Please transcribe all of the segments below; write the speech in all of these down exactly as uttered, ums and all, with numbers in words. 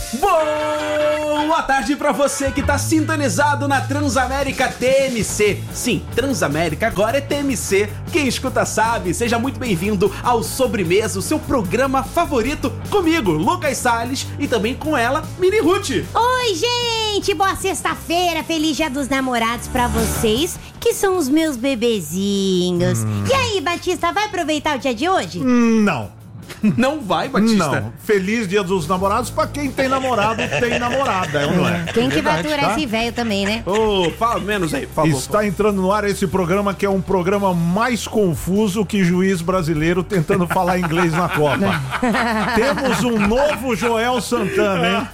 Boa tarde pra você que tá sintonizado na Transamérica T M C. Sim, Transamérica agora é T M C. Quem escuta sabe. Seja muito bem-vindo ao Sobremesa, o seu programa favorito, comigo, Lucas Salles, e também com ela, Mini Ruth. Oi, gente! Boa sexta-feira, feliz Dia dos Namorados pra vocês, que são os meus bebezinhos. Hum. E aí, Batista, vai aproveitar o dia de hoje? Não. Não vai, Batista? Não. Feliz Dia dos Namorados pra quem tem namorado, tem namorada, é, não é? Quem que vai Verdade, aturar tá? esse velho também, né? Ô, oh, fala menos aí, por favor. Está entrando no ar esse programa que é um programa mais confuso que juiz brasileiro tentando falar inglês na Copa. Temos um novo Joel Santana, hein?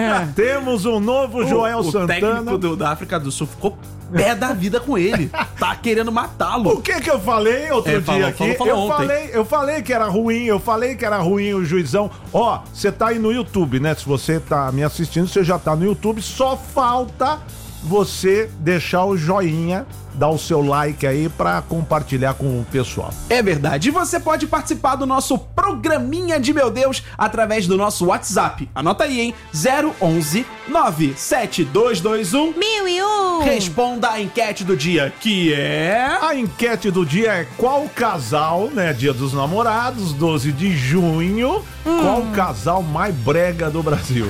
Temos um novo o, Joel o Santana. O técnico do, da África do Sul ficou pé da vida com ele. Tá querendo matá-lo. O que que eu falei outro é, dia falou, aqui? Falou, falou eu, ontem. falei, eu falei que era ruim, eu falei que era ruim o juizão. Ó, você tá aí no YouTube, né? Se você tá me assistindo, você já tá no YouTube. Só falta você deixar o joinha, dar o seu like aí pra compartilhar com o pessoal. É verdade. E você pode participar do nosso programinha de meu Deus através do nosso WhatsApp. Anota aí, hein? zero onze nove sete dois dois um Mil e um. Responda a enquete do dia, que é... A enquete do dia é qual casal, né? Dia dos Namorados, doze de junho. Hum. Qual casal mais brega do Brasil?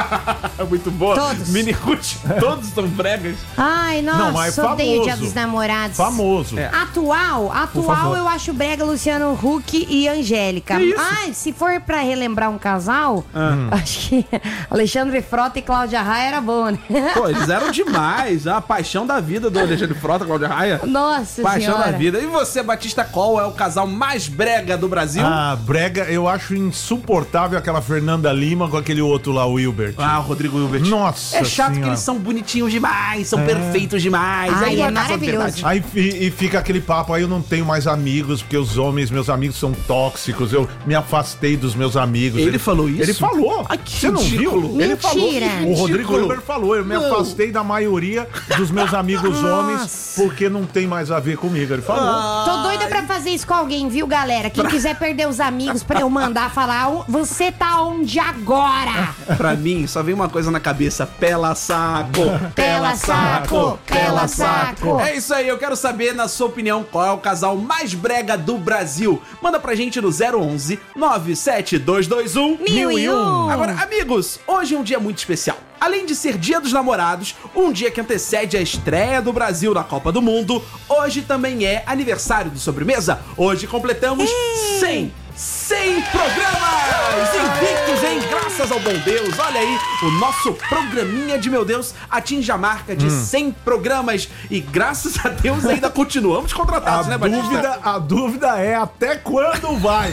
Muito boa. Todos. Mini Ruth, todos são bregas. Ai, nossa, Não, mas odeio o Dia famoso. dos Namorados. Famoso. É. Atual, atual eu acho brega Luciano Huck e Angélica. Que isso? Ai, se for pra relembrar um casal, Hum. acho que Alexandre Frota e Cláudia Raia era bom, né? Pô, eles eram demais. A paixão da vida do Alexandre Frota, Cláudia Raia. Nossa Paixão senhora. da vida. E você, Batista, qual é o casal mais brega do Brasil? Ah, brega, eu acho insuportável aquela Fernanda Lima com aquele outro lá, o Wilbert. Ah, o Rodrigo Hilbert. Nossa É chato senhora. que eles são bonitinhos demais, são É. perfeitos demais. Ai, Aí não é casal de maravilhoso. verdade. Aí e, e fica aquele papo, aí eu não tenho mais amigos, porque os homens, meus amigos são tóxicos, eu me afastei dos meus amigos. Ele falou isso? Ele falou. Ai, que Você não ridículo. viu? Ele Mentira. falou. O Ridículo. Rodrigo Hilbert falou, eu me Não. afastei da maioria dos meus amigos homens, porque não tem mais a ver comigo. Ele falou. Ah. Tô doida pra fazer isso com alguém, viu, galera? Quem quiser perder os amigos pra eu mandar falar, "O- você tá onde agora? Pra mim, só vem uma coisa na cabeça: pela saco, Pela saco, pela saco. É isso aí, eu quero saber, na sua opinião, qual é o casal mais brega do Brasil. Manda pra gente no zero onze nove sete dois dois um Mil e um. Agora, amigos, hoje é um dia muito especial. Além de ser Dia dos Namorados, um dia que antecede a estreia do Brasil na Copa do Mundo, hoje também é aniversário do Sobremesa. Hoje completamos cem, cem programas invictos, hein? Graças ao bom Deus. Olha aí, o nosso programinha de meu Deus atinge a marca de cem programas. E graças a Deus ainda continuamos contratados, A né, Batista? dúvida, a dúvida é até quando vai.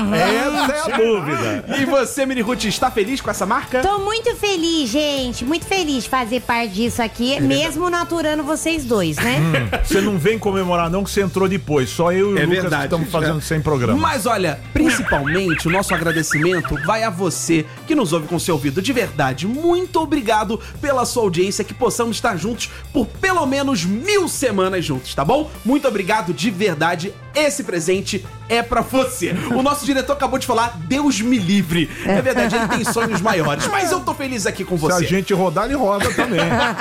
Essa é a dúvida. E você, Mini Ruth, está feliz com essa marca? Tô muito feliz, gente. Muito feliz de fazer parte disso aqui, mesmo naturando vocês dois, né? Você não vem comemorar não, que você entrou depois. Só eu e É o Lucas verdade, que estamos fazendo né? cem programas. Mas olha, principalmente o nosso agradecimento vai a você que nos ouve com seu ouvido. De verdade, muito obrigado pela sua audiência, que possamos estar juntos por pelo menos mil semanas juntos, tá bom? Muito obrigado de verdade. Esse presente é pra você. O nosso diretor acabou de falar, Deus me livre. É verdade, ele tem sonhos maiores, mas eu tô feliz aqui com Se a você. gente rodar, ele roda também.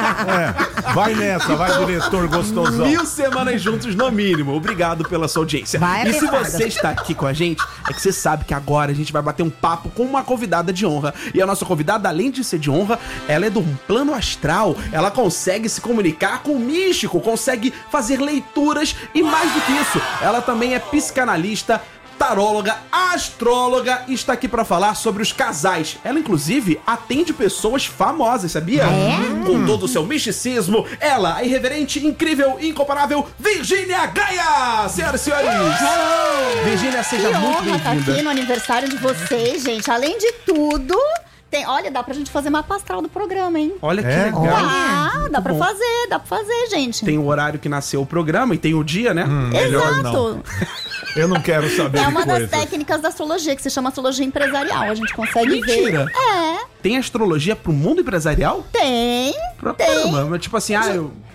É. Vai nessa, vai, diretor gostosão. Mil semanas juntos, no mínimo. Obrigado pela sua audiência. Vai, e se pesada. você está aqui com a gente, é que você sabe que agora a gente vai bater um papo com uma convidada de honra. E a nossa convidada, além de ser de honra, ela é de um plano astral. Ela consegue se comunicar com o místico, consegue fazer leituras e mais do que isso, ela também é psicanalista, taróloga, astróloga e está aqui pra falar sobre os casais. Ela, inclusive, atende pessoas famosas, sabia? É? Com todo o seu misticismo, ela, a irreverente, incrível, incomparável Virgínia Gaia! Senhoras e senhores! Hello! Virgínia, seja Que muito honra tá bem-vinda. aqui no aniversário de vocês, gente. Além de tudo, tem, olha, dá pra gente fazer mapa astral do programa, hein? Olha que É? legal. Ah, dá pra bom. fazer, dá pra fazer, gente. Tem o horário que nasceu o programa e tem o dia, né? Melhor Exato. não. Eu não quero saber É de uma das coisas. técnicas da astrologia, que se chama astrologia empresarial. A gente consegue Mentira. ver. É, Tem astrologia pro mundo empresarial? tem. Pra Tem. caramba, mas tipo assim, ah, eu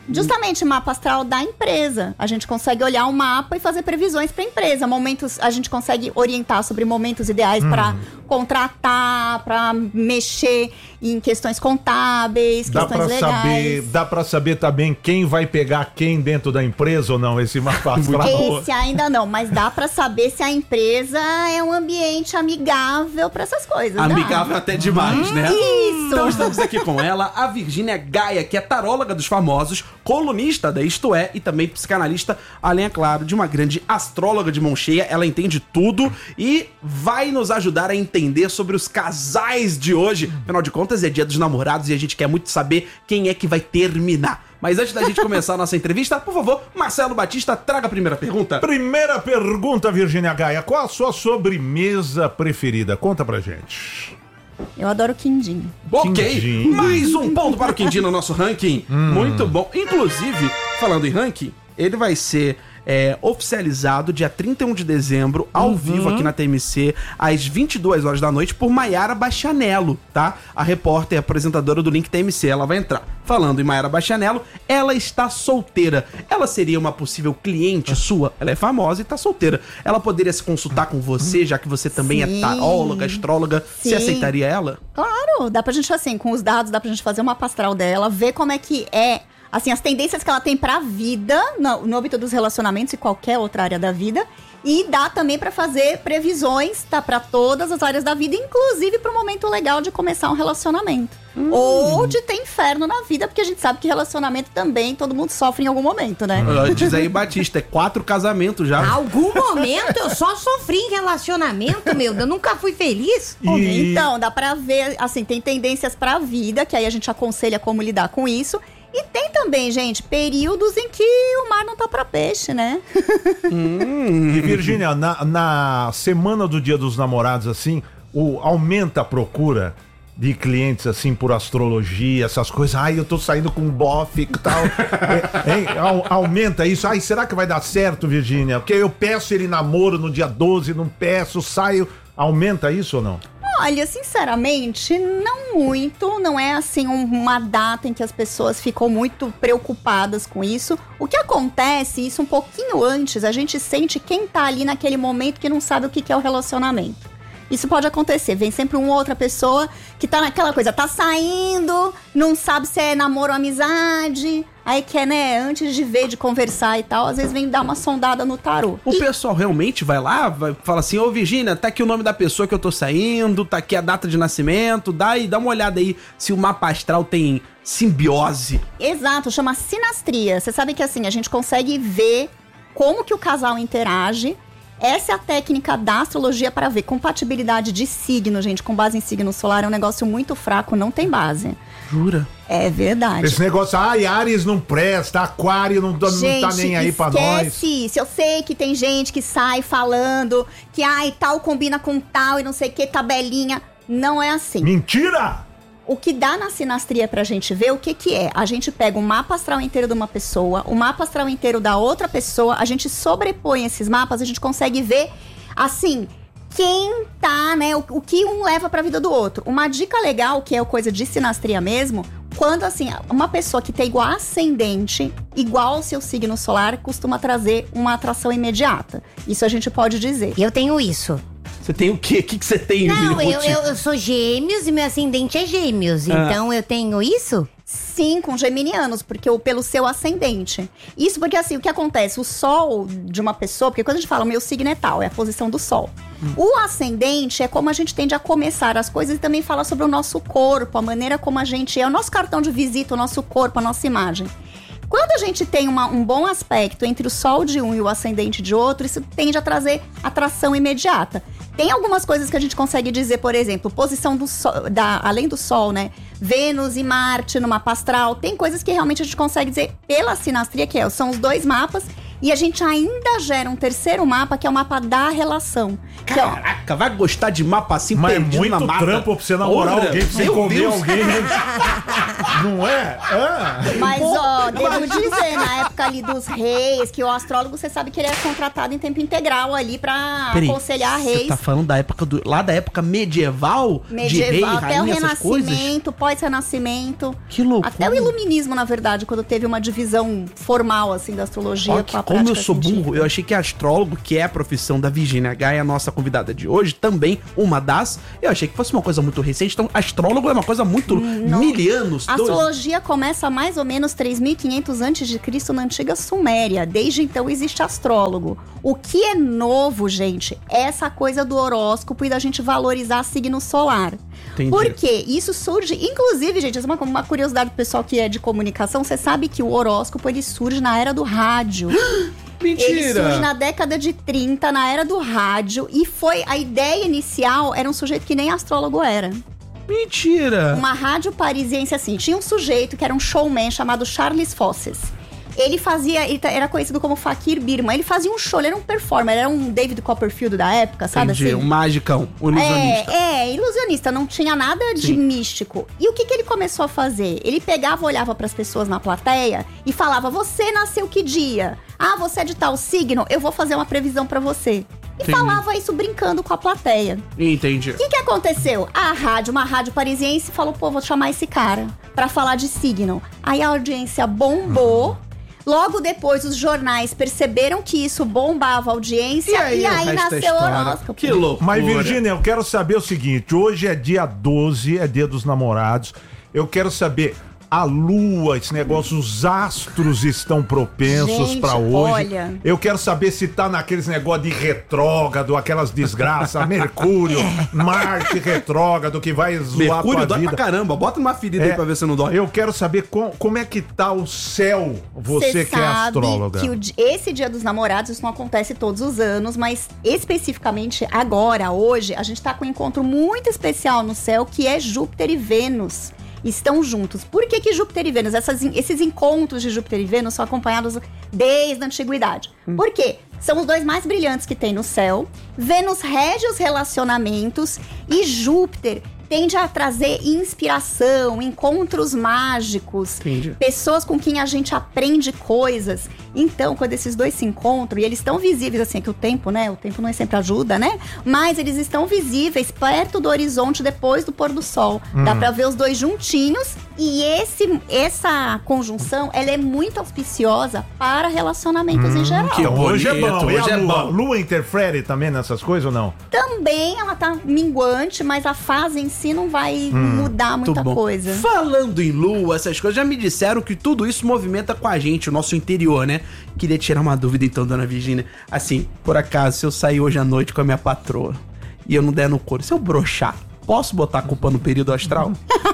Justamente mapa astral da empresa. A gente consegue olhar o mapa e fazer previsões para a empresa. Momentos, a gente consegue orientar sobre momentos ideais hum. para contratar, para mexer em questões contábeis, dá questões pra legais. Saber, dá para saber também quem vai pegar quem dentro da empresa ou não, esse mapa astral? Esse ainda não, mas dá para saber se a empresa é um ambiente amigável para essas coisas. Amigável dá. até demais, hum, né? Isso! Então estamos aqui com ela, a Virgínia Gaia, que é taróloga dos famosos, colunista da Isto É e também psicanalista, além, é claro, de uma grande astróloga de mão cheia. Ela entende tudo e vai nos ajudar a entender sobre os casais de hoje. Afinal de contas, é dia dos namorados e a gente quer muito saber quem é que vai terminar. Mas antes da gente começar a nossa entrevista, por favor, Marcelo Batista, traga a primeira pergunta. Primeira pergunta, Virgínia Gaia. Qual a sua sobremesa preferida? Conta pra gente. Eu adoro quindim. Ok, Quindim. Mais um ponto para o quindim no nosso ranking. Hum. Muito bom. Inclusive, falando em ranking, ele vai ser é, oficializado dia trinta e um de dezembro, ao uhum. vivo aqui na T M C, às vinte e duas horas da noite, por Maiara Bastianello, tá? A repórter e apresentadora do Link T M C, ela vai entrar. Falando em Maiara Bastianello, ela está solteira. Ela seria uma possível cliente sua? Ela é famosa e tá solteira. Ela poderia se consultar com você, já que você também Sim. é taróloga, astróloga. Sim. Você aceitaria ela? Claro, dá pra gente, assim, com os dados, dá pra gente fazer uma mapa astral dela, ver como é que é, assim, as tendências que ela tem pra vida, no, no âmbito dos relacionamentos e qualquer outra área da vida. E dá também pra fazer previsões, tá? Pra todas as áreas da vida, inclusive pro momento legal de começar um relacionamento. Hum. Ou de ter inferno na vida, porque a gente sabe que relacionamento também todo mundo sofre em algum momento, né? Uh, diz aí, Batista, é quatro casamentos já. Algum momento eu só sofri em relacionamento, meu. Eu nunca fui feliz. E... Então, dá pra ver, assim, tem tendências pra vida, que aí a gente aconselha como lidar com isso. E tem também, gente, períodos em que o mar não tá pra peixe, né? hum. E, Virgínia, na, na semana do Dia dos Namorados, assim, o, aumenta a procura de clientes, assim, por astrologia, essas coisas. Ai, eu tô saindo com um bofe e tal. é, é, aumenta isso. Ai, será que vai dar certo, Virgínia? Porque eu peço ele namoro no dia doze, não peço, saio. Aumenta isso ou não? Olha, sinceramente, não muito. Não é, assim, um, uma data em que as pessoas ficam muito preocupadas com isso. O que acontece, isso um pouquinho antes, a gente sente quem tá ali naquele momento que não sabe o que é o relacionamento. Isso pode acontecer, vem sempre uma outra pessoa que tá naquela coisa, tá saindo, não sabe se é namoro ou amizade, aí quer, né, antes de ver, de conversar e tal, às vezes vem dar uma sondada no tarô. O e... pessoal realmente vai lá, vai, fala assim, ô Virgínia, tá aqui o nome da pessoa que eu tô saindo, tá aqui a data de nascimento, dá, aí, dá uma olhada aí se o mapa astral tem simbiose. Exato, chama sinastria. Você sabe que assim, a gente consegue ver como que o casal interage. Essa é a técnica da astrologia para ver compatibilidade de signo, gente, com base em signo solar. É um negócio muito fraco, não tem base. Jura? É verdade. Esse negócio, ai, Áries não presta, Aquário não, gente, não tá nem aí pra nós. Esquece isso. Eu sei que tem gente que sai falando que, ai, tal combina com tal e não sei o que, tabelinha. Não é assim. Mentira! O que dá na sinastria pra gente ver, o que que é? A gente pega o mapa astral inteiro de uma pessoa, o mapa astral inteiro da outra pessoa, a gente sobrepõe esses mapas, a gente consegue ver, assim, quem tá, né, o, o que um leva pra vida do outro. Uma dica legal, que é coisa de sinastria mesmo, quando, assim, uma pessoa que tem igual ascendente, igual ao seu signo solar, costuma trazer uma atração imediata. Isso a gente pode dizer. Eu tenho isso. Você tem o quê? O que, que você tem? Não, eu, eu, eu sou gêmeos e meu ascendente é gêmeos. Ah. Então eu tenho isso? Sim, com geminianos, porque o, pelo seu ascendente. Isso porque, assim, o que acontece? O sol de uma pessoa, porque quando a gente fala o meu signo é tal, é a posição do sol. Hum. O ascendente é como a gente tende a começar as coisas e também fala sobre o nosso corpo, a maneira como a gente é, o nosso cartão de visita, o nosso corpo, a nossa imagem. Quando a gente tem uma, um bom aspecto entre o sol de um e o ascendente de outro, isso tende a trazer atração imediata. Tem algumas coisas que a gente consegue dizer, por exemplo, posição do sol, da, além do sol, né? Vênus e Marte no mapa astral. Tem coisas que realmente a gente consegue dizer pela sinastria, que é, são os dois mapas. E a gente ainda gera um terceiro mapa, que é o mapa da relação. Caraca, vai gostar de mapa assim, mas perdido é muito na mata. trampo pra você namorar Outra. alguém, pra você Meu comer Deus. alguém. Não é? Ah. Mas, ó, devo dizer, na época ali dos reis, que o astrólogo, você sabe que ele é contratado em tempo integral ali pra Peraí, aconselhar Você reis. tá falando da época do, lá da época medieval? Medieval, de rei, até o rainha, essas coisas? Renascimento, pós-Renascimento. Que loucura. Até o iluminismo, na verdade, quando teve uma divisão formal, assim, da astrologia Ó, com que, a como eu prática sou burro, científica. eu achei que astrólogo, que é a profissão da Virgínia Gaia, a nossa convidada de hoje, também uma das, eu achei que fosse uma coisa muito recente, então astrólogo é uma coisa muito mil anos. A dois- astrologia começa mais ou menos três mil e quinhentos antes de Cristo na antiga Suméria. Desde então existe astrólogo. O que é novo, gente, é essa coisa do horóscopo e da gente valorizar signo solar. Entendi. Por quê? Isso surge, inclusive, gente, essa é uma, uma curiosidade do pessoal que é de comunicação, você sabe que o horóscopo ele surge na era do rádio. Ele surge Mentira! na década de trinta, na era do rádio, e foi a ideia inicial era um sujeito que nem astrólogo era. Mentira! Uma rádio parisiense assim, tinha um sujeito que era um showman chamado Charles Fosses. Ele fazia, ele era conhecido como Fakir Birman, ele fazia um show, ele era um performer, era um David Copperfield da época, sabe Entendi, assim? um magicão, um ilusionista. É, é, ilusionista, não tinha nada de Sim. místico. E o que, que ele começou a fazer? Ele pegava, olhava pras pessoas na plateia e falava: você nasceu que dia? Ah, você é de tal signo? Eu vou fazer uma previsão pra você. E Entendi. falava isso brincando com a plateia. Entendi. O que, que aconteceu? A rádio, uma rádio parisiense, falou: pô, vou chamar esse cara pra falar de signo. Aí a audiência bombou. Logo depois, os jornais perceberam que isso bombava a audiência. E aí, o resto é nasceu o história. horóscopo. Que loucura. Mas, Virgínia, eu quero saber o seguinte: hoje é dia doze, é dia dos namorados. Eu quero saber. A lua, esse negócio, os astros estão propensos Gente, pra hoje. olha. Eu quero saber se tá naqueles negócios de retrógrado, aquelas desgraças, Mercúrio, Marte retrógrado, que vai zoar Mercúrio tua dói vida. pra caramba. Bota numa ferida aí É, pra ver se não dói. Eu quero saber com- como é que tá o céu, você Cê que é sabe astróloga. que o di- esse dia dos namorados, isso não acontece todos os anos, mas especificamente agora, hoje, a gente tá com um encontro muito especial no céu, que é Júpiter e Vênus. Estão juntos. Por que que Júpiter e Vênus? Essas, esses encontros de Júpiter e Vênus são acompanhados desde a antiguidade. Por quê? São os dois mais brilhantes que tem no céu. Vênus rege os relacionamentos e Júpiter tende a trazer inspiração, encontros mágicos, Entendi. pessoas com quem a gente aprende coisas. Então, quando esses dois se encontram, e eles estão visíveis, assim, que o tempo, né? O tempo não sempre ajuda, né? Mas eles estão visíveis perto do horizonte depois do pôr do sol. Dá pra ver os dois juntinhos. E esse, essa conjunção, ela é muito auspiciosa para relacionamentos em geral. que Hoje é bonito, bom. E hoje a é lua? bom. Lua interfere também nessas coisas ou não? Também ela tá minguante, mas a fase em si não vai mudar Muito muita bom. coisa. Falando em lua, essas coisas, já me disseram que tudo isso movimenta com a gente, o nosso interior, né? Queria tirar uma dúvida então, dona Virgínia. Assim, por acaso, se eu sair hoje à noite com a minha patroa e eu não der no couro, se eu broxar, posso botar a culpa no período astral?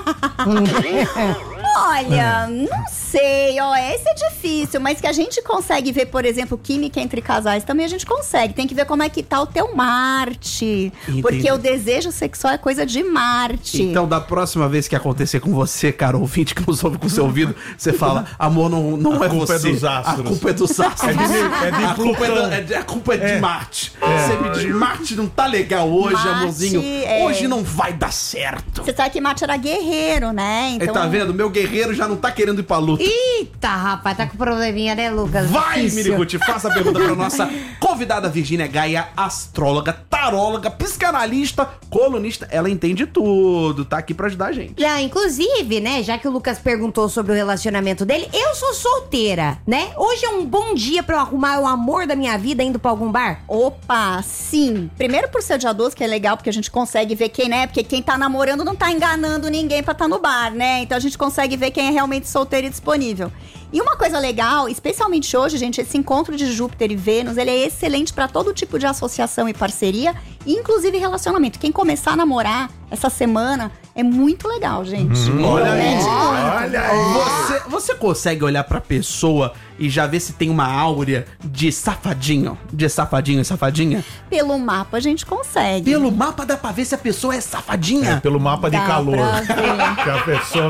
Olha, não sei, ó, esse é difícil, mas que a gente consegue ver, por exemplo, química entre casais, também a gente consegue. Tem que ver como é que tá o teu Marte. Entendi. Porque o desejo sexual é coisa de Marte. Então, da próxima vez que acontecer com você, cara ouvinte, que nos ouve com seu ouvido, você fala, amor, não, não A é culpa é você. dos astros. A culpa é dos astros. É de- é de a, culpa é Plutão. do- é de, a culpa é de É. Marte. Você me diz, Marte não tá legal hoje, Marte, amorzinho. é. Hoje não vai dar certo. Você sabe que Marte era guerreiro, né? Aí, Então, tá vendo? Meu guerreiro já não tá querendo ir pra luta. Eita, rapaz, tá com probleminha, né, Lucas? Vai, Difícil. Miniguti, faça a pergunta pra nossa convidada Virgínia Gaia, astróloga, taróloga, psicanalista, colunista. Ela entende tudo, tá aqui pra ajudar a gente. Já, inclusive, né, já que o Lucas perguntou sobre o relacionamento dele, eu sou solteira, né? Hoje é um bom dia pra eu arrumar o amor da minha vida indo pra algum bar? Opa, sim. Primeiro por ser dia doze, que é legal, porque a gente consegue ver quem, né? Porque quem tá namorando não tá enganando ninguém pra tá no bar, né? Então a gente consegue ver quem é realmente solteiro e disponível. E uma coisa legal, especialmente hoje, gente, esse encontro de Júpiter e Vênus, ele é excelente pra todo tipo de associação e parceria, inclusive relacionamento. Quem começar a namorar essa semana é muito legal, gente. Olha aí, Promete muito. olha aí. Você, você consegue olhar pra pessoa e já ver se tem uma áurea de safadinho? De safadinho e safadinha? Pelo mapa a gente consegue. Pelo mapa dá pra ver se a pessoa é safadinha. É, pelo mapa de Dá calor. pra ver. Que a pessoa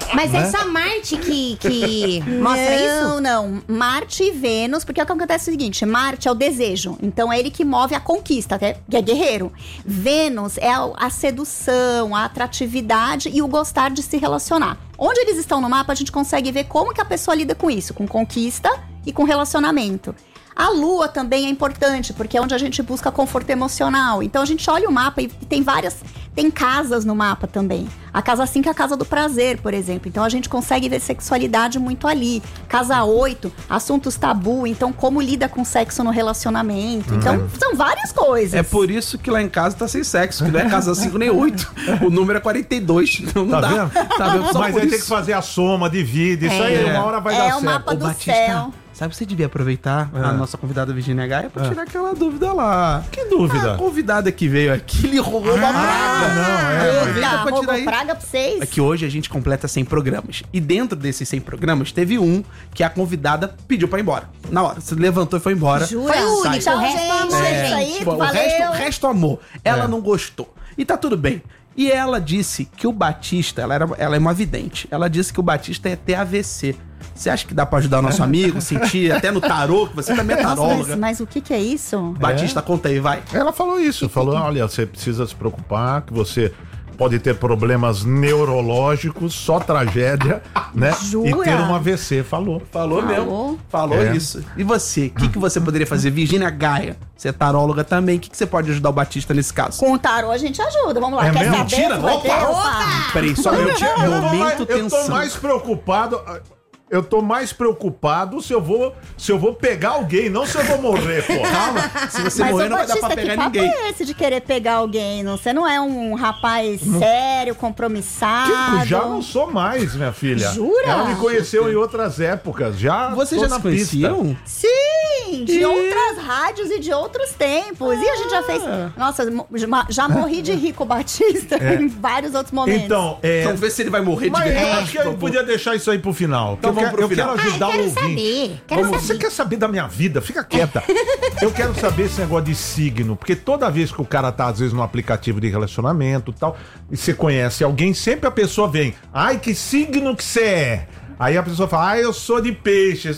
Mas né? é só Marte que, que mostra não, isso? não. Marte e Vênus, porque o que acontece é o seguinte: Marte é o desejo, então é ele que move a conquista, até que é guerreiro. Vênus é a, a sedução, a atratividade e o gostar de se relacionar. Onde eles estão no mapa, a gente consegue ver como que a pessoa lida com isso, com conquista e com relacionamento. A lua também é importante, porque é onde a gente busca conforto emocional. Então a gente olha o mapa e tem várias... Tem casas no mapa também. A casa cinco é a casa do prazer, por exemplo. Então a gente consegue ver sexualidade muito ali. Casa oito, assuntos tabu. Então como lida com sexo no relacionamento. Então são várias coisas. É por isso que lá em casa tá sem sexo, que não é casa cinco nem oito. O número é quarenta e dois. Então não Tá dá. vendo? Tá vendo? Só Mas por aí tem isso. que fazer a soma, divide. Isso aí, É. uma hora vai É dar o certo. mapa Ô, do Batista, céu. sabe que você devia aproveitar Ah. a nossa convidada Virginia Gaia pra Ah. tirar aquela dúvida lá. Que dúvida? A convidada que veio aqui, ele roubou uma praga. não, é, Aproveita Eita, pra tirar roubou aí. praga pra vocês? É que hoje a gente completa cem programas. E dentro desses cem programas, teve um que a convidada pediu pra ir embora. Na hora, você levantou e foi embora. Jura? Foi o Sai. único, Tchau, o resto gente. amor, É. gente. Isso aí, Bom, o, valeu. resto, o resto amor. Ela É. não gostou. E tá tudo bem. E ela disse que o Batista, ela, era, ela é uma vidente. Ela disse que o Batista ia ter A V C. Você acha que dá pra ajudar o nosso amigo, sentir até no tarô, que você também é Nossa, taróloga? mas, mas o que que é isso? Batista, conta aí, vai. Ela falou isso, falou, olha, você precisa se preocupar, que você pode ter problemas neurológicos, só tragédia, né? Jura? E ter um A V C, falou. Falou, Falou. mesmo. Falou É. isso. E você? O que, que você poderia fazer? Virginia Gaia, você é taróloga também. O que, que você pode ajudar o Batista nesse caso? Com o tarô a gente ajuda. Vamos lá. É Quer mesmo? saber? Mentira, se vai opa, ter? opa. Peraí, só eu tinha Eu tô, mais, momento eu tô tensão. mais preocupado. Eu tô mais preocupado se eu vou se eu vou pegar alguém, não se eu vou morrer, pô. Calma, se você Mas, morrer ô, não vai dar pra Batista, pegar que papo ninguém. é esse de querer pegar alguém? Não, você não é um rapaz sério, compromissado. Eu já não sou mais, minha filha. Jura? Ela me conheceu em outras épocas. Já Vocês tô já na se conheciam? Sim, de E- outras rádios e de outros tempos. E a gente já fez... Nossa, mo- já- já morri de Rico Batista É. em vários outros momentos. Então, é. Vamos ver se ele vai morrer de Mas eu verdade. acho que eu por favor. podia deixar isso aí pro final. Então eu vamos quero, pro eu quero final. ajudar Ah, o quero ouvinte. saber, quero Como saber. você quer saber da minha vida? Fica quieta. Eu quero saber esse negócio de signo, porque toda vez que o cara tá, às vezes, no aplicativo de relacionamento e tal, e você conhece alguém, sempre a pessoa vem, ai, que signo que você é? Aí a pessoa fala, ai, eu sou de peixes.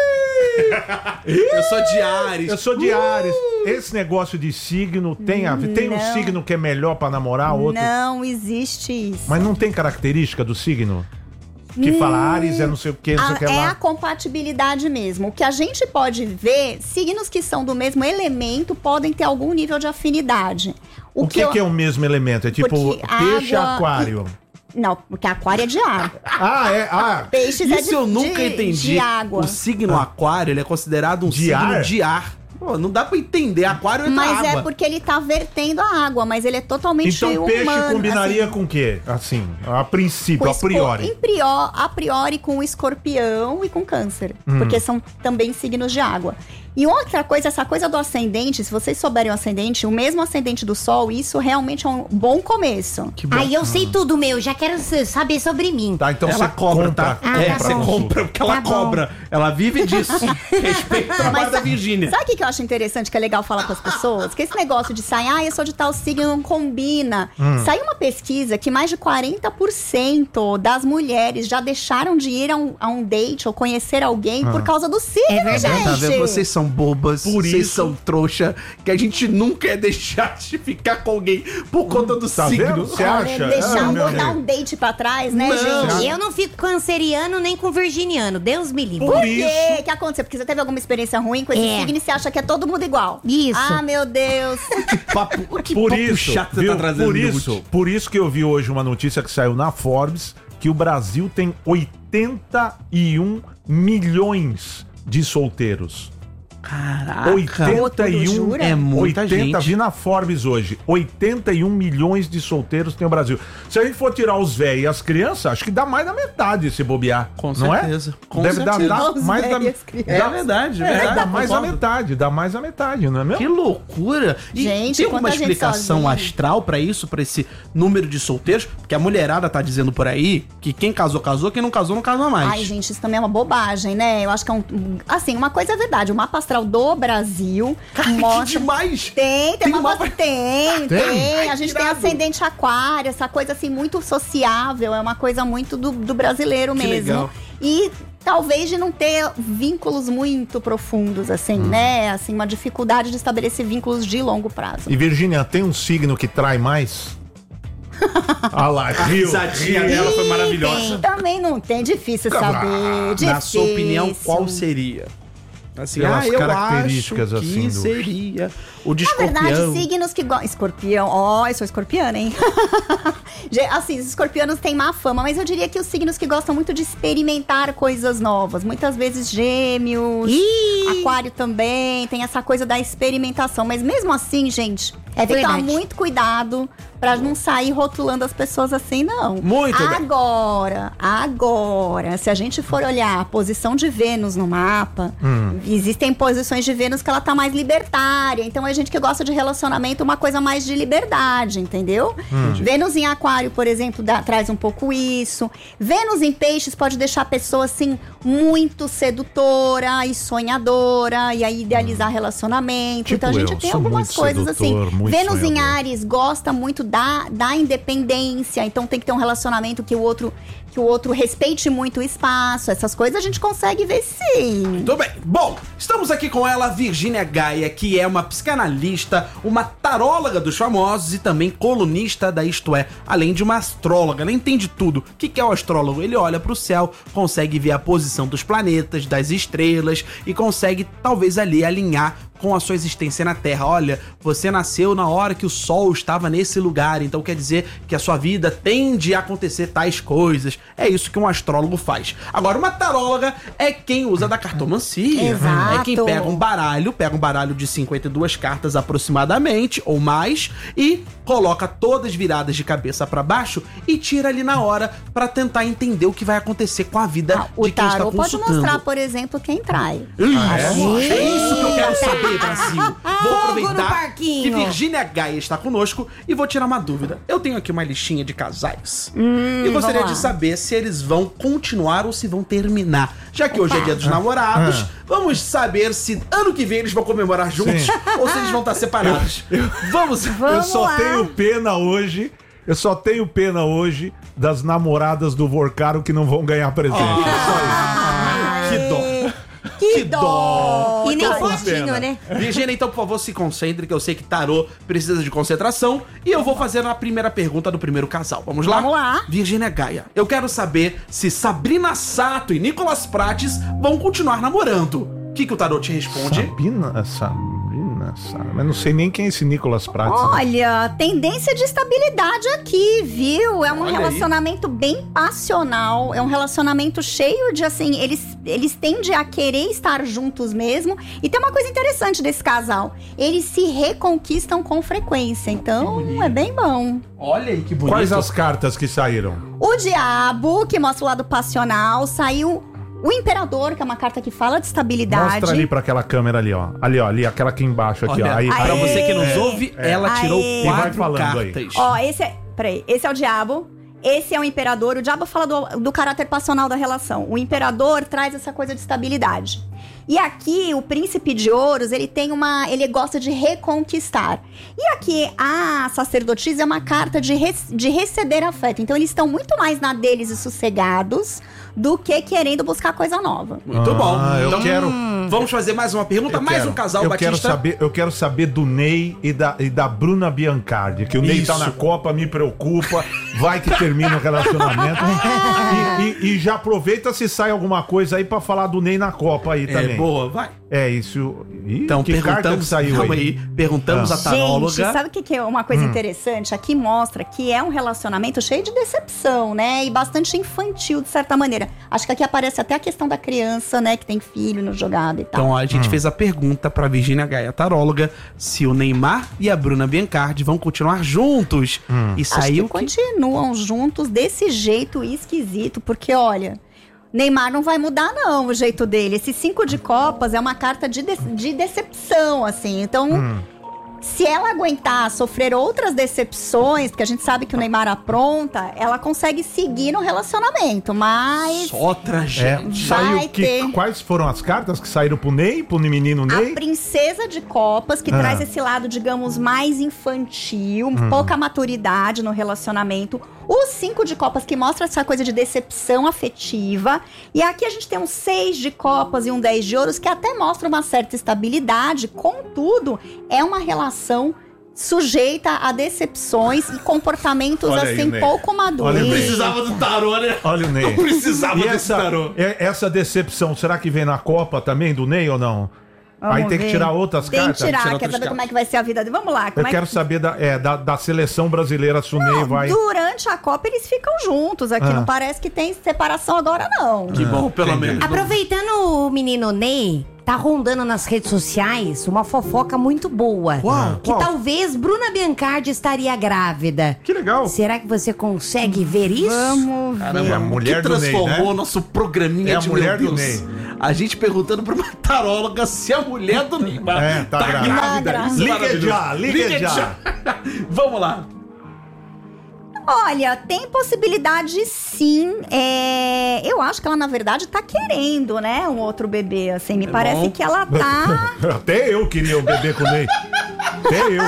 Ih! Eu sou de Ares. Eu sou de Ares. Esse negócio de signo tem a ver. Tem um Não. signo que é melhor pra namorar, outro. Não existe isso. Mas não tem característica do signo? Que fala Ares é não sei o que, não sei o que A- é lá. a compatibilidade mesmo. O que a gente pode ver, signos que são do mesmo elemento podem ter algum nível de afinidade. O que, que, eu- é o mesmo elemento? É tipo Porque peixe e água- aquário. Não, porque aquário é de ar. Ah, é? Ah, Peixes é Isso de, eu nunca de- entendi. de água. O signo aquário, ele é considerado um De signo ar? de ar. Pô, não dá pra entender. Aquário é da Mas água. é porque ele tá vertendo a água, mas ele é totalmente então peixe humano. combinaria assim. com o quê? Assim, a princípio, Com a esco- priori. Em prior, a priori com escorpião e com câncer. Hum. Porque são também signos de água. E outra coisa, essa coisa do ascendente, se vocês souberem o ascendente, o mesmo ascendente do sol, isso realmente é um bom começo. Que bom. Aí eu sei tudo, meu. Já quero s- saber sobre mim. Tá, então Ela você cobra, tá? Ah, é, tá você bom. compra porque ela Tá bom. cobra. Ela vive disso. Respeita o trabalho da Virgínia. Sabe o que que eu acho interessante, que é legal falar com as pessoas? Que esse negócio de sair, ah, eu sou de tal signo, não combina. Hum. Saiu uma pesquisa que mais de quarenta por cento das mulheres já deixaram de ir a um, a um date ou conhecer alguém por causa do signo, É verdade. gente. Tá vendo? Vocês são bobas, Por vocês isso- são trouxa, que a gente nunca ia deixar de ficar com alguém por conta do Tá signo. vendo? Você Olha, acha? deixar Ah, um, meu dar amigo. um date pra trás, né, Não. gente? Eu não fico canceriano nem com virginiano. Deus me livre. Por Por isso- quê? O que aconteceu? Porque você teve alguma experiência ruim com esse É. signo e você acha que é todo mundo igual. Isso. Ah, meu Deus. Papo, que Por papo isso, chato viu? você tá trazendo. por Lute. isso, por isso que eu vi hoje uma notícia que saiu na Forbes que o Brasil tem oitenta e um milhões de solteiros. Caraca. oitenta e um jura? É muita oitenta, gente. vi na Forbes hoje. oitenta e um milhões de solteiros tem o Brasil. Se a gente for tirar os velhos e as crianças, acho que dá mais da metade se bobear. Com não certeza, É? com Deve certeza. dar, Os mais da velhos e as crianças. dá- É verdade, É, verdade, dá mais a concordo. metade, dá mais a metade, não é mesmo? Que loucura! E Gente, tem alguma quanta gente explicação sozinha. astral pra isso, pra esse número de solteiros? Porque a mulherada tá dizendo por aí que quem casou, casou, quem não casou, não casa mais. Ai, gente, isso também é uma bobagem, né? Eu acho que é um. Assim, uma coisa é verdade. O mapa astral astral do Brasil. Mostra... Que demais! Tem, tem, Tem uma uma- mostra... Tem, tem. Tem? A gente Que tem irado. ascendente aquário, essa coisa assim muito sociável, é uma coisa muito do, do brasileiro Que mesmo. legal. E talvez de não ter vínculos muito profundos, assim, Hum. né? Assim, uma dificuldade de estabelecer vínculos de longo prazo. E Virgínia, tem um signo que trai mais? Ah lá, A viu? risadinha dela foi maravilhosa. Também não tem, difícil Cabra- saber. Difícil. Na sua opinião, qual seria? Assim, Pelas ah, eu características, acho que assim, do- seria o de Na escorpião. verdade, signos que gostam. Escorpião, ó, eu sou escorpiana, hein? Ge- assim, os escorpianos têm má fama, mas eu diria que os signos que gostam muito de experimentar coisas novas. Muitas vezes gêmeos, Ih! aquário também, tem essa coisa da experimentação. Mas mesmo assim, gente, É tem que tomar verdade. muito cuidado pra não sair rotulando as pessoas assim, não. Muito bem. Agora, agora, se a gente for olhar a posição de Vênus no mapa, existem posições de Vênus que ela tá mais libertária. Então é gente que gosta de relacionamento, uma coisa mais de liberdade, entendeu? Vênus em aquário, por exemplo, dá- traz um pouco isso. Vênus em peixes pode deixar a pessoa, assim, muito sedutora e sonhadora, e aí idealizar relacionamento. Tipo então a gente eu, tem sou algumas muito coisas sedutor, assim. muito Vênus em sonhador. Ares gosta muito da, da independência, então tem que ter um relacionamento que o outro que o outro respeite muito o espaço. Essas coisas a gente consegue ver sim. Muito bem. Bom, estamos aqui com ela, Virgínia Gaia, que é uma psicanalista, uma taróloga dos famosos e também colunista da Isto É, além de uma astróloga. Ela entende tudo. O que que é o astrólogo? Ele olha pro céu, consegue ver a posição dos planetas, das estrelas e consegue, talvez, ali alinhar com a sua existência na Terra. Olha, você nasceu na hora que o Sol estava nesse lugar, então quer dizer que a sua vida tende a acontecer tais coisas. É isso que um astrólogo faz. Agora, uma taróloga é quem usa da cartomancia. Exato. É quem pega um baralho, pega um baralho de cinquenta e duas cartas aproximadamente, ou mais, e coloca todas viradas de cabeça pra baixo e tira ali na hora pra tentar entender o que vai acontecer com a vida Ah, o de quem está tarô pode consultando. mostrar, por exemplo, quem trai. Ah, é? Sim. É isso que eu quero saber, Brasil. Vou Fogo no aproveitar parquinho. que Virgínia Gaia está conosco e vou tirar uma dúvida. Eu tenho aqui uma listinha de casais. e gostaria vamos de lá. saber se eles vão continuar ou se vão terminar. Já que hoje é dia dos namorados, vamos saber se ano que vem eles vão comemorar juntos Sim. ou se eles vão estar separados. Vamos. Eu Vamos só lá. tenho pena hoje. Eu só tenho pena hoje das namoradas do Vorcaro que não vão ganhar presente. Ah, que dó. Que, Que dó. E nem Tô com fotinho, pena. né? Virgínia, então, por favor, se concentre, que eu sei que tarô precisa de concentração. E eu vou fazer a primeira pergunta do primeiro casal. Vamos lá? Vamos lá. Virgínia Gaia, eu quero saber se Sabrina Sato e Nicolas Prates vão continuar namorando. O que, que o tarô te responde? Sabina, Sabrina, Sabrina. Mas não sei nem quem é esse Nicolas Prates. né? Olha, tendência de estabilidade aqui, viu? É um Olha aí. relacionamento bem passional, é um relacionamento cheio de, assim, eles, eles tendem a querer estar juntos mesmo. E tem uma coisa interessante desse casal, eles se reconquistam com frequência, então é bem bom. Olha aí que bonito. Quais as cartas que saíram? O Diabo, que mostra o lado passional, saiu o Imperador, que é uma carta que fala de estabilidade. Mostra ali pra aquela câmera ali, ó. Ali, ó. Ali, aquela aqui embaixo, aqui, Olha, ó. Aí, pra aí. você que nos É. ouve, ela tirou Aê. quatro E vai falando aí. cartas. Ó, esse é. Peraí, esse é o Diabo. Esse é o Imperador. O Diabo fala do, do caráter passional da relação. O Imperador traz essa coisa de estabilidade. E aqui, o Príncipe de Ouros, ele tem uma. Ele gosta de reconquistar. E aqui, a sacerdotisa é uma carta de, res- de receber afeto. Então, eles estão muito mais na deles e sossegados do que querendo buscar coisa nova. Muito Ah, bom. eu Então, quero- vamos fazer mais uma pergunta, Eu mais quero- um casal eu Batista. Quero saber, eu quero saber do Ney e da, e da Bruna Biancardi, que o Ney tá Isso. na Copa, me preocupa, vai que termina o relacionamento. e, e- e já aproveita se sai alguma coisa aí pra falar do Ney na Copa aí É, também. boa, vai. É isso. Ih, Então, que carta que perguntamos, saiu calma aí? aí, perguntamos Ah. a taróloga. Gente, sabe o que, que é uma coisa interessante? Aqui mostra que é um relacionamento cheio de decepção, né? E bastante infantil, de certa maneira. Acho que aqui aparece até a questão da criança, né? Que tem filho no jogado e tal. Então, ó, a gente fez a pergunta pra Virgínia Gaia, taróloga, se o Neymar e a Bruna Biancardi vão continuar juntos. E Acho saiu que que... continuam juntos desse jeito esquisito, porque olha, Neymar não vai mudar não o jeito dele. Esse cinco de copas é uma carta de, de, de decepção, assim. Então, Se ela aguentar sofrer outras decepções, porque a gente sabe que o Neymar apronta, ela consegue seguir no relacionamento, mas... Só É, tragédia. saiu Vai que, ter. quais foram as cartas que saíram pro Ney, pro menino Ney? A princesa de copas, que Ah. traz esse lado, digamos, mais infantil, Hum. pouca maturidade no relacionamento. O cinco de copas, que mostra essa coisa de decepção afetiva. E aqui a gente tem um seis de copas e um dez de ouros, que até mostra uma certa estabilidade. Contudo, é uma relação sujeita a decepções e comportamentos, Olha aí, assim, Ney. pouco maduros. Olha o Ney. Precisava do tarô, né? Olha o Ney. Não precisava E desse essa, tarô. é- essa decepção, será que vem na Copa também do Ney ou não? Vamos Aí tem que ver. tirar outras Tem cartas? que tirar, tirar quer outras saber como cartas. é que vai ser a vida dele. Vamos lá, Eu como é quero que... saber da, é, da, da seleção brasileira se o Ney vai... Durante a Copa eles ficam juntos aqui, Ah. não parece que tem separação agora não. Que bom, pelo entendi. menos. Aproveitando o menino Ney, tá rondando nas redes sociais uma fofoca muito boa. Qual? Que Qual? talvez Bruna Biancardi estaria grávida. Que legal. Será que você consegue ver isso? Vamos ver. Caramba, É a mulher que do Ney, transformou né? o nosso programinha É a de mulher meu do Deus. Ney. A gente perguntando pra uma taróloga se a mulher do Neymar É, tá grávida. grávida. Tá Isso é Liga maravilhoso. já, liga já. Vamos lá. Olha, tem possibilidade sim. É, eu acho que ela, na verdade, tá querendo, né? Um outro bebê, assim. Me parece bom. que ela tá... Até eu queria um bebê com o Ney. Até eu.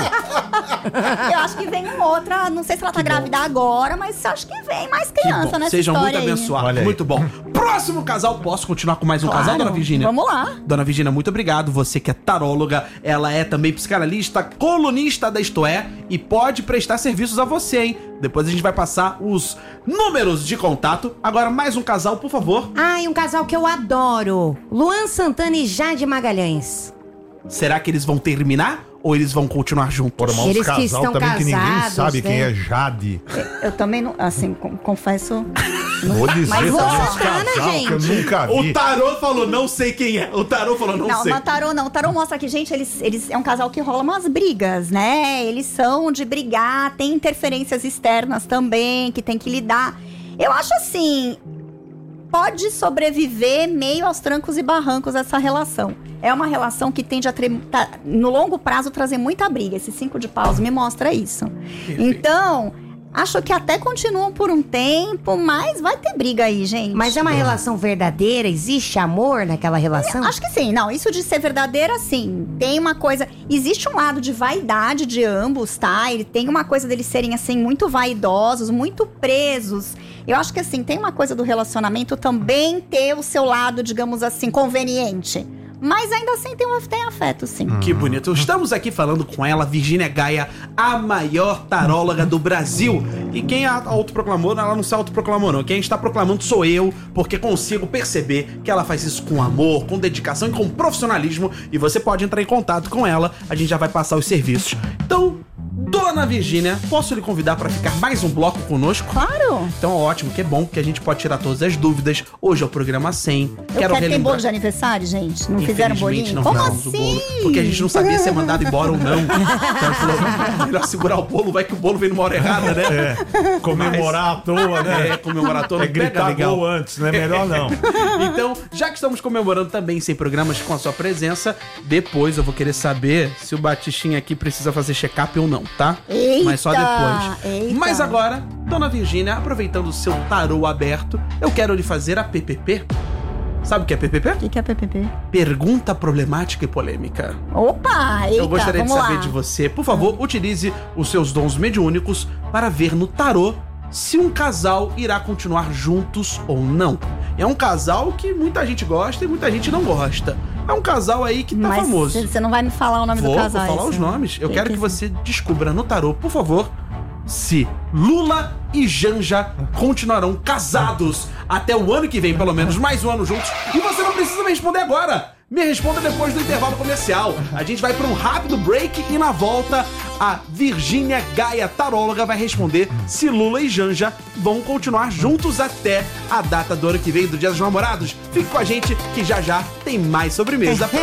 eu acho que vem uma outra... Não sei se ela tá grávida agora, mas acho que vem mais Que criança bom. nessa Sejam história muito aí. abençoados. Olha aí. Muito bom. Próximo casal. Posso continuar com mais um Claro. casal, dona Virgínia? Vamos lá. Dona Virgínia, muito obrigado. Você que é taróloga, ela é também psicanalista, colunista da Isto É e pode prestar serviços a você, hein? Depois a gente vai passar os números de contato. Agora, mais um casal, por favor. Ai, um casal que eu adoro. Luan Santana e Jade Magalhães. Será que eles vão terminar ou eles vão continuar juntos? Formar uns Eles que casal estão também que ninguém casados, sabe quem né? é Jade. Eu também não... Assim, com- confesso... Vou dizer Mas também Luan uns Santana, casal que eu gente. nunca vi. O tarô falou, não sei quem é. O tarô falou, não, Não, sei. não, tarô não. O tarô mostra que, gente, eles, eles é um casal que rola umas brigas, né? Eles são de brigar, tem interferências externas também, que tem que lidar. Eu acho assim, pode sobreviver meio aos trancos e barrancos essa relação. É uma relação que tende a, tre- tá- no longo prazo, trazer muita briga. Esse cinco de paus me mostra isso. Então, acho que até continuam por um tempo, mas vai ter briga aí, gente. Mas é uma relação verdadeira? Existe amor naquela relação? Acho que sim. Não, isso de ser verdadeira, sim. Tem uma coisa... Existe um lado de vaidade de ambos, tá? Ele tem uma coisa deles serem, assim, muito vaidosos, muito presos. Eu acho que, assim, tem uma coisa do relacionamento também ter o seu lado, digamos assim, conveniente. Mas ainda assim tem, um, tem afeto, sim. Que bonito. Estamos aqui falando com ela, Virgínia Gaia, a maior taróloga do Brasil. E quem a autoproclamou, ela não se autoproclamou não. Quem está proclamando sou eu, porque consigo perceber que ela faz isso com amor, com dedicação e com profissionalismo. E você pode entrar em contato com ela, a gente já vai passar os serviços. Então, dona Virgínia, posso lhe convidar para ficar mais um bloco conosco? Claro. Então, ótimo, que bom que a gente pode tirar todas as dúvidas. Hoje é o programa cem. Eu quero, ter bolo de aniversário, gente. Não fizeram Infelizmente, bolinho? não Como fizemos o assim? bolo, porque a gente não sabia se é mandado embora ou não. Então ele falou, melhor segurar o bolo, vai que o bolo vem numa hora errada, né? É, comemorar à toa, né? É, comemorar à toa, É não pega gritar legal. gol antes, né? Melhor não. Então, já que estamos comemorando também sem programas com a sua presença, depois eu vou querer saber se o Batistinha aqui precisa fazer check-up ou não, tá? Eita, Mas só depois. eita. Mas agora, dona Virgínia, aproveitando o seu tarô aberto, eu quero lhe fazer a P P P. Sabe o que é P P P? O que, que é P P P? Pergunta problemática e polêmica. Opa, eita, Eu gostaria de vamos saber lá. de você. Por favor, utilize os seus dons mediúnicos para ver no tarô se um casal irá continuar juntos ou não. É um casal que muita gente gosta e muita gente não gosta. É um casal aí que tá Mas famoso. você não vai me falar o nome Vou, do vou casal. falar esse? os nomes. Eu Que quero que que você descubra no tarô, por favor, se Lula e Janja continuarão casados até o ano que vem, pelo menos mais um ano juntos. E você não precisa me responder agora. Me responda depois do intervalo comercial. A gente vai para um rápido break e na volta a Virgínia Gaia, taróloga, vai responder se Lula e Janja vão continuar juntos até a data do ano que vem, do Dia dos Namorados. Fique com a gente que já já tem mais sobremesa pra